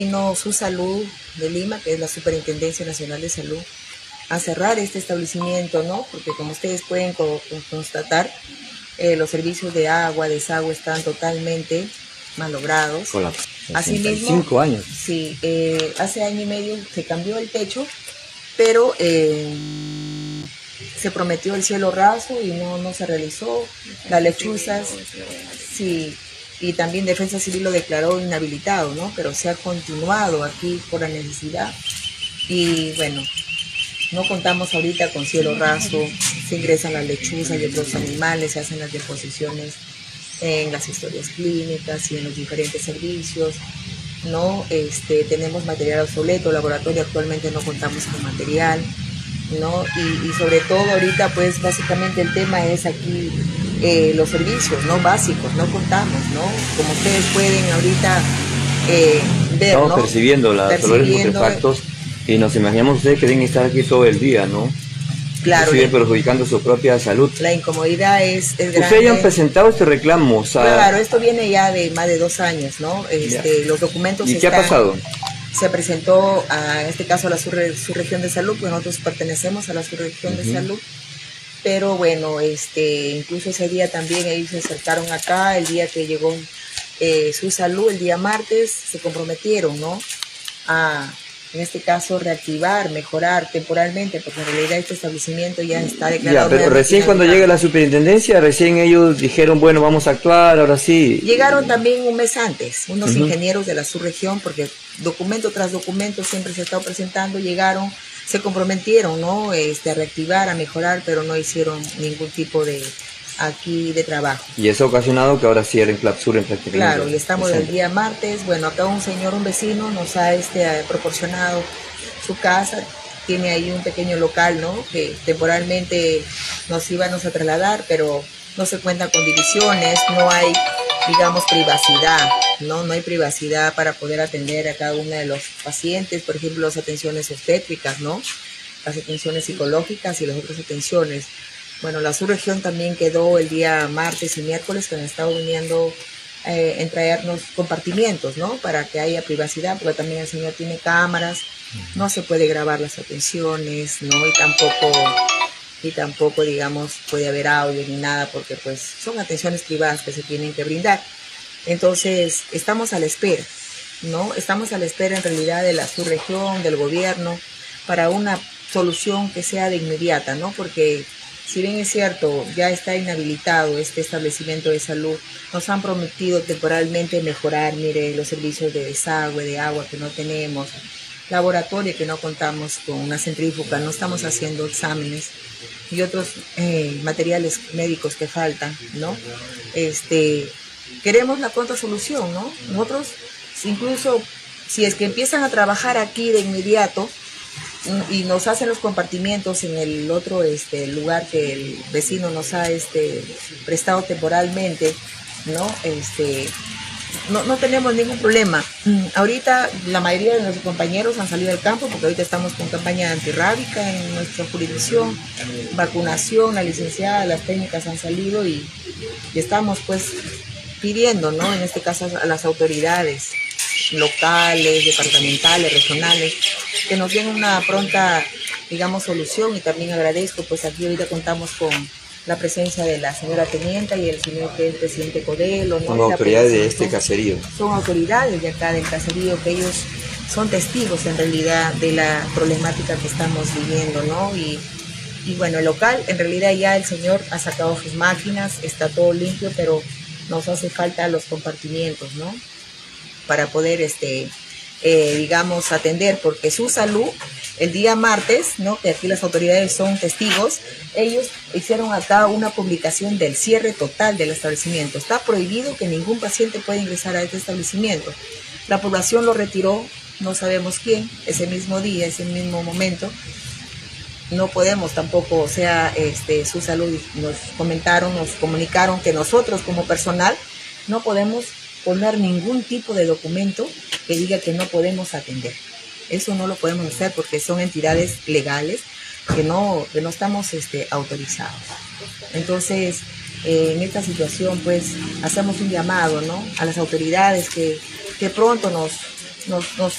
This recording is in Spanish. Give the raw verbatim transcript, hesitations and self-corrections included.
Vino Su Salud de Lima, que es la Superintendencia Nacional de Salud, a cerrar este establecimiento, ¿no? Porque como ustedes pueden co constatar, eh, los servicios de agua, desagüe están totalmente malogrados. Asimismo, cinco años. Sí, eh, hace año y medio se cambió el techo, pero eh, se prometió el cielo raso y no, no se realizó. Las lechuzas, sí, y también Defensa Civil lo declaró inhabilitado, ¿no? Pero se ha continuado aquí por la necesidad y bueno, no contamos ahorita con cielo raso, se ingresan las lechuzas y otros animales, se hacen las deposiciones en las historias clínicas y en los diferentes servicios, ¿no? Este, tenemos material obsoleto, laboratorio actualmente no contamos con material, ¿no? Y, y sobre todo ahorita pues básicamente el tema es aquí eh, los servicios, ¿no? Básicos, no contamos, ¿no? Como ustedes pueden ahorita eh, ver, Estamos ¿no? percibiendo los olores putrefactos y nos imaginamos ustedes que deben estar aquí todo el día, ¿no? Claro, siguen perjudicando su propia salud. La incomodidad es, es grande. Ustedes ya han presentado este reclamo, o sea... Claro, esto viene ya de más de dos años, ¿no? Este, los documentos ¿Y están, qué ha pasado? Se presentó, a, en este caso, a la subregión sur de salud, pues nosotros pertenecemos a la subregión uh-huh. de salud, pero bueno, este, incluso ese día también ellos se acercaron acá, el día que llegó eh, Su Salud, el día martes, se comprometieron, ¿no? A... en este caso, reactivar, mejorar temporalmente, porque en realidad este establecimiento ya está declarado... Ya, pero recién cuando llega la superintendencia, recién ellos dijeron, bueno, vamos a actuar, ahora sí. Llegaron también un mes antes, unos uh-huh. ingenieros de la subregión, porque documento tras documento siempre se ha estado presentando, llegaron, se comprometieron, ¿no? Este, a reactivar, a mejorar, pero no hicieron ningún tipo de... aquí de trabajo. Y eso ha ocasionado que ahora cierren Clapsur en prácticamente. Claro, y estamos el día martes, bueno, acá un señor, un vecino nos ha este, proporcionado su casa, tiene ahí un pequeño local, ¿no? Que temporalmente nos íbamos a trasladar, pero no se cuentan con divisiones, no hay, digamos, privacidad, ¿no? No hay privacidad para poder atender a cada uno de los pacientes, por ejemplo, las atenciones obstétricas, ¿no? Las atenciones psicológicas y las otras atenciones. Bueno, la subregión también quedó el día martes y miércoles que han estado viniendo eh, en traernos compartimientos, ¿no? Para que haya privacidad, porque también el señor tiene cámaras, no se puede grabar las atenciones, ¿no? Y tampoco, y tampoco, digamos, puede haber audio ni nada, porque pues son atenciones privadas que se tienen que brindar. Entonces, estamos a la espera, ¿no? Estamos a la espera en realidad de la subregión, del gobierno, para una solución que sea de inmediata, ¿no? Porque... si bien es cierto, ya está inhabilitado este establecimiento de salud, nos han prometido temporalmente mejorar, mire, los servicios de desagüe, de agua que no tenemos, laboratorio que no contamos con una centrífuga, no estamos haciendo exámenes y otros eh, materiales médicos que faltan, ¿no? Este, queremos la pronta solución, ¿no? Nosotros, incluso, si es que empiezan a trabajar aquí de inmediato, y nos hacen los compartimientos en el otro este, lugar que el vecino nos ha este, prestado temporalmente, ¿no? Este, no, no tenemos ningún problema. Ahorita la mayoría de nuestros compañeros han salido del campo porque ahorita estamos con campaña antirrábica en nuestra jurisdicción, vacunación, la licenciada, las técnicas han salido y, y estamos pues pidiendo, ¿no? En este caso a las autoridades locales, departamentales, regionales, que nos den una pronta, digamos, solución. Y también agradezco, pues aquí ahorita contamos con la presencia de la señora tenienta y el señor que es presidente Codelo, ¿no? Son autoridades de este caserío. Son autoridades de acá del caserío, que ellos son testigos en realidad de la problemática que estamos viviendo, ¿no? Y, y bueno, el local, en realidad ya el señor ha sacado sus máquinas, está todo limpio, pero nos hace falta los compartimientos, ¿no? Para poder, este, eh, digamos, atender, porque Su Salud, el día martes, ¿no? Que aquí las autoridades son testigos, ellos hicieron acá una publicación del cierre total del establecimiento. Está prohibido que ningún paciente pueda ingresar a este establecimiento. La población lo retiró, no sabemos quién, ese mismo día, ese mismo momento. No podemos tampoco, o sea, este, Su Salud nos comentaron, nos comunicaron que nosotros como personal no podemos poner ningún tipo de documento que diga que no podemos atender. Eso no lo podemos hacer porque son entidades legales que no, que no estamos este, autorizados. Entonces, eh, en esta situación, pues, hacemos un llamado, ¿no? A las autoridades que, que pronto nos, nos, nos